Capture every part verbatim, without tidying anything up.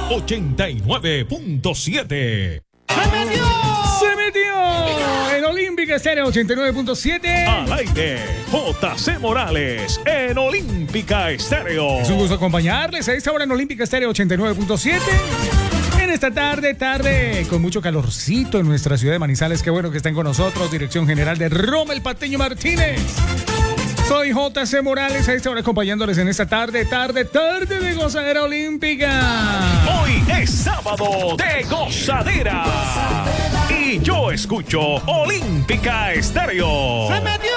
ochenta y nueve punto siete. ¡Se metió! ¡Se metió! En Olímpica Estéreo ochenta y nueve punto siete. Al aire, J C Morales en Olímpica Estéreo. Es un gusto acompañarles a esta hora en Olímpica Estéreo ochenta y nueve punto siete. En esta tarde, tarde, con mucho calorcito en nuestra ciudad de Manizales. Qué bueno que estén con nosotros. Dirección general de Rommel Pateño Martínez. Soy J C Morales a esta hora acompañándoles en esta tarde, tarde, tarde de gozadera olímpica. Hoy es sábado de gozadera. Y yo escucho Olímpica Estéreo. ¡Se metió!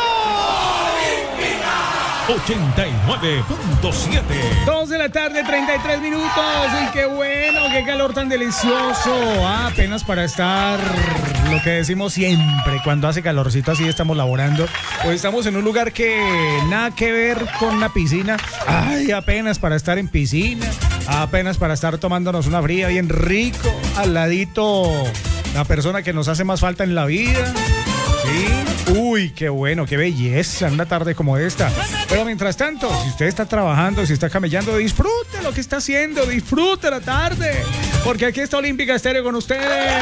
ochenta y nueve punto siete. dos de la tarde, treinta y tres minutos. ¡Y qué bueno! ¡Qué calor tan delicioso! Ah, apenas para estar, lo que decimos siempre, cuando hace calorcito así estamos laborando. Hoy estamos en un lugar que nada que ver con una piscina. Ay, apenas para estar en piscina. Apenas para estar tomándonos una fría bien rico. Al ladito, la persona que nos hace más falta en la vida. Sí. Uy, qué bueno, qué belleza, una tarde como esta. Pero mientras tanto, si usted está trabajando, si está camellando, disfrute lo que está haciendo, disfrute la tarde, porque aquí está Olímpica Estéreo con ustedes.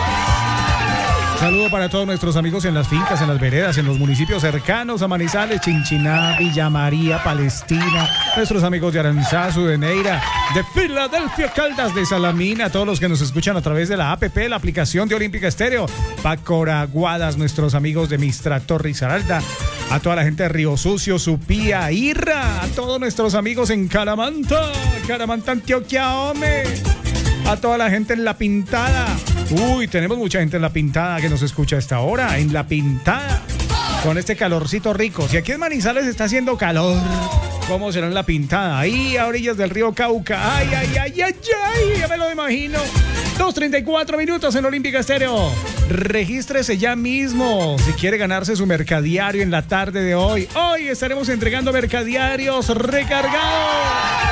Saludo para todos nuestros amigos en las fincas, en las veredas, en los municipios cercanos a Manizales, Chinchiná, Villa María, Palestina, nuestros amigos de Aranzazu, de Neira, de Filadelfia, Caldas, de Salamina, todos los que nos escuchan a través de la A P P, la aplicación de Olímpica Estéreo, Pacoraguadas, nuestros amigos de Mistra, Torre y Saralda, a toda la gente de Río Sucio, Supía, Irra, a todos nuestros amigos en Caramanta, Caramanta, Antioquia, Ome. A toda la gente en La Pintada. Uy, tenemos mucha gente en La Pintada que nos escucha a esta hora. En La Pintada. Con este calorcito rico. Si aquí en Manizales está haciendo calor, ¿cómo será en La Pintada? Ahí a orillas del río Cauca. Ay, ay, ay, ay, ay. Ya me lo imagino. dos treinta y cuatro minutos en Olímpica Estéreo. Regístrese ya mismo si quiere ganarse su mercadiario en la tarde de hoy. Hoy estaremos entregando mercadiarios recargados.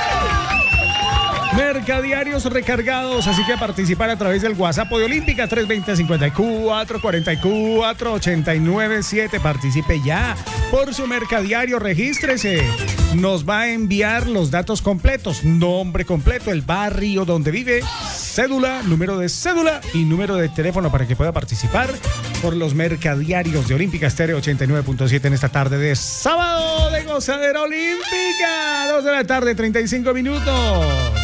Mercadiarios recargados, así que a participar a través del WhatsApp de Olímpica tres veinte, cincuenta y cuatro, cuarenta y cuatro, ochenta y nueve siete. Participe ya por su mercadiario, regístrese. Nos va a enviar los datos completos, nombre completo, el barrio donde vive, cédula, número de cédula y número de teléfono para que pueda participar por los mercadiarios de Olímpica Estéreo ochenta y nueve punto siete en esta tarde de sábado de gozadera olímpica. dos de la tarde, treinta y cinco minutos.